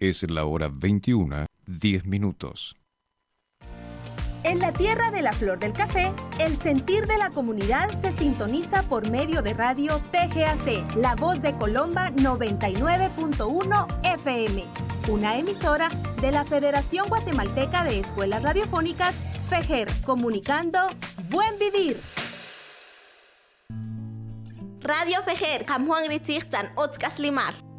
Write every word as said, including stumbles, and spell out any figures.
Es la hora veintiuna, diez minutos. En la tierra de la flor del café, el sentir de la comunidad se sintoniza por medio de radio T G A C, La Voz de Colomba noventa y nueve punto uno F M, una emisora de la Federación Guatemalteca de Escuelas Radiofónicas, FEGER, comunicando Buen Vivir. Radio FEGER, Kamjuan Ritzirtan, Otzkas Limar.